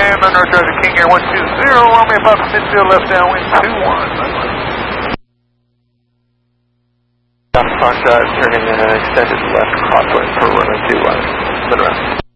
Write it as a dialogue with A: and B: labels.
A: land on North Drive to King Air 120, Romeo Papa midfield left downwind 21.
B: Fox Drive turning extended left crosswind for runway 21.